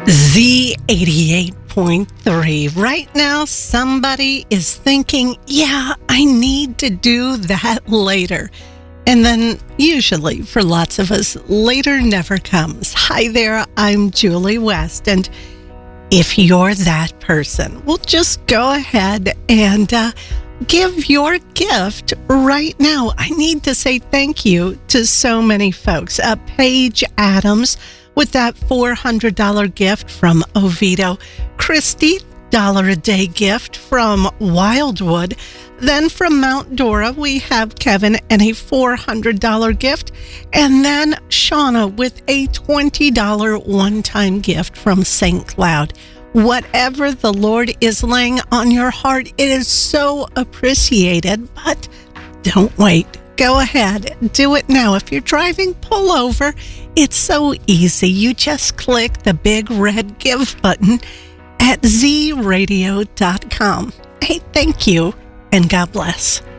Z88.3. Right now, somebody is thinking, yeah, I need to do that later. And then, usually, for lots of us, later never comes. Hi there, I'm Julie West. And if you're that person, well, just go ahead and give your gift right now. I need to say thank you to so many folks. Paige Adams with that $400 gift from Oviedo. Christy, $1 a day gift from Wildwood. Then from Mount Dora, we have Kevin and a $400 gift. And then Shauna with a $20 one-time gift from St. Cloud. Whatever the Lord is laying on your heart, it is so appreciated. But don't wait. Go ahead. Do it now. If you're driving, pull over. It's so easy. You just click the big red give button at zradio.com. Hey, thank you, and God bless.